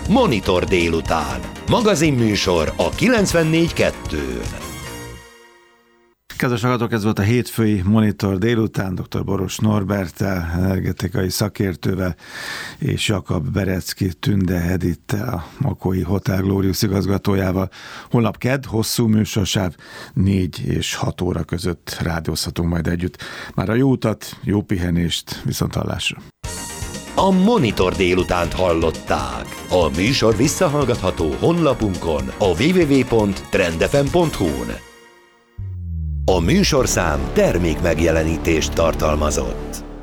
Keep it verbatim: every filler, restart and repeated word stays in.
Monitor délután. Magazinműsor a kilencvennégy kettőn. Kedves hallgatók, ez volt a hétfői Monitor délután, dr. Boros Norberttel, energetikai szakértővel, és Jakab Berecki Tünde Edittel, a Makói Hotel Glorious igazgatójával. Holnap kedd, hosszú műsorsáv, négy és hat óra között rádiózhatunk majd együtt. Már a jó utat, jó pihenést, viszonthallásra. A Monitor délutánt hallották. A műsor visszahallgatható honlapunkon, a double-u double-u double-u pont trendfm pont hu-n. A műsorszám termék megjelenítést tartalmazott.